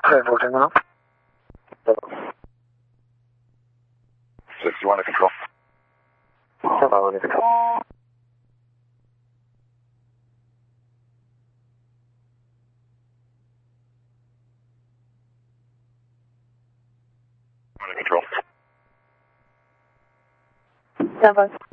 Voltage now. 61 to control. Hello, this is control. Control. Seven.